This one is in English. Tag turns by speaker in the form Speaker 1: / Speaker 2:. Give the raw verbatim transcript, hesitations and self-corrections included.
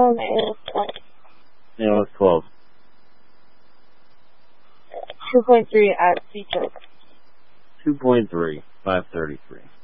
Speaker 1: on the A L S twenty.
Speaker 2: A L S twelve.
Speaker 1: two point three at C choke.
Speaker 2: two point three, five thirty-three.